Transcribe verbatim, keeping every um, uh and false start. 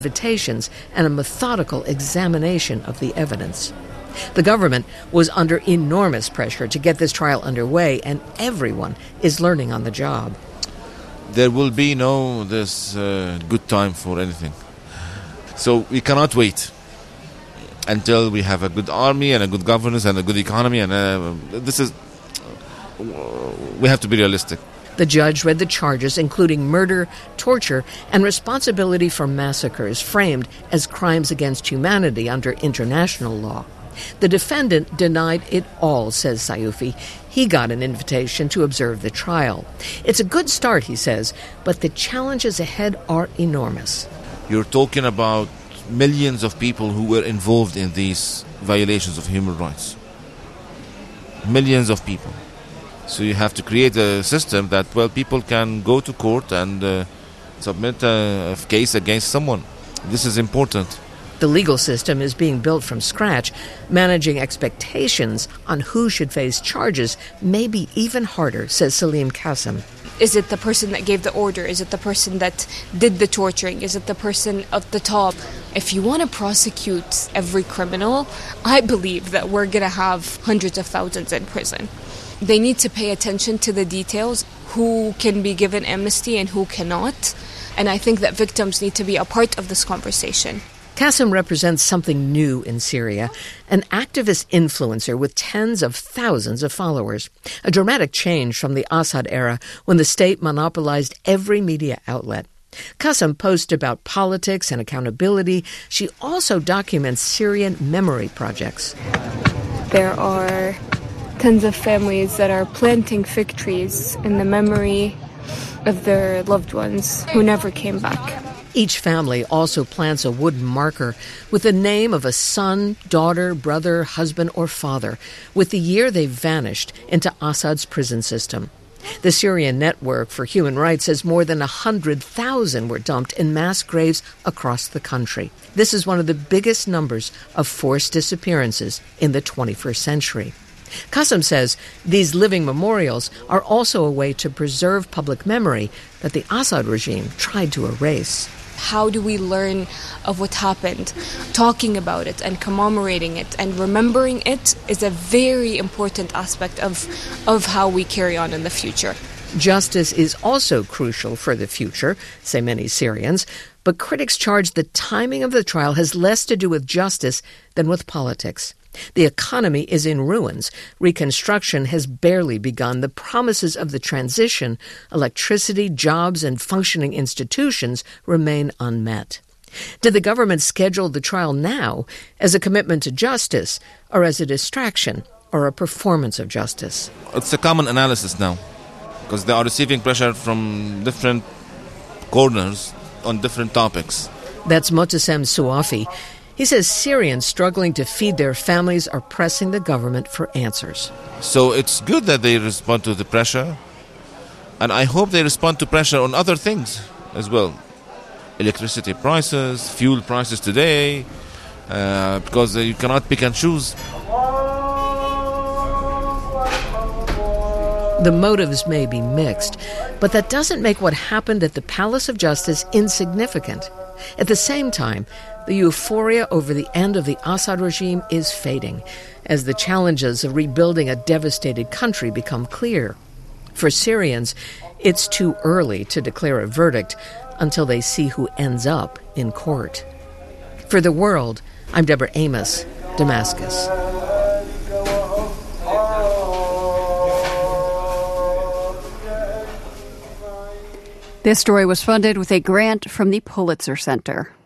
invitations and a methodical examination of the evidence. The government was under enormous pressure to get this trial underway, and everyone is learning on the job. There will be no this uh, good time for anything. So we cannot wait until we have a good army and a good governance and a good economy. And uh, this is, we have to be realistic. The judge read the charges, including murder, torture, and responsibility for massacres framed as crimes against humanity under international law. The defendant denied it all, says Sayoufi. He got an invitation to observe the trial. It's a good start, he says, but the challenges ahead are enormous. You're talking about millions of people who were involved in these violations of human rights. Millions of people. So you have to create a system that, well, people can go to court and uh, submit a, a case against someone. This is important. The legal system is being built from scratch. Managing expectations on who should face charges may be even harder, says Salim Qasim. Is it the person that gave the order? Is it the person that did the torturing? Is it the person at the top? If you want to prosecute every criminal, I believe that we're going to have hundreds of thousands in prison. They need to pay attention to the details, who can be given amnesty and who cannot. And I think that victims need to be a part of this conversation. Qasim represents something new in Syria, an activist influencer with tens of thousands of followers, a dramatic change from the Assad era when the state monopolized every media outlet. Qasim posts about politics and accountability. She also documents Syrian memory projects. There are tons of families that are planting fig trees in the memory of their loved ones who never came back. Each family also plants a wooden marker with the name of a son, daughter, brother, husband, or father, with the year they vanished into Assad's prison system. The Syrian Network for Human Rights says more than one hundred thousand were dumped in mass graves across the country. This is one of the biggest numbers of forced disappearances in the twenty-first century. Qasim says these living memorials are also a way to preserve public memory that the Assad regime tried to erase. How do we learn of what happened? Talking about it and commemorating it and remembering it is a very important aspect of, of how we carry on in the future. Justice is also crucial for the future, say many Syrians, but critics charge the timing of the trial has less to do with justice than with politics. The economy is in ruins. Reconstruction has barely begun. The promises of the transition, electricity, jobs, and functioning institutions remain unmet. Did the government schedule the trial now as a commitment to justice, or as a distraction, or a performance of justice? It's a common analysis now, because they are receiving pressure from different corners on different topics. That's Motasem Suafi. He says Syrians struggling to feed their families are pressing the government for answers. So it's good that they respond to the pressure, and I hope they respond to pressure on other things as well. Electricity prices, fuel prices today, uh, because you cannot pick and choose. The motives may be mixed, but that doesn't make what happened at the Palace of Justice insignificant. At the same time, the euphoria over the end of the Assad regime is fading as the challenges of rebuilding a devastated country become clear. For Syrians, it's too early to declare a verdict until they see who ends up in court. For The World, I'm Deborah Amos, Damascus. This story was funded with a grant from the Pulitzer Center.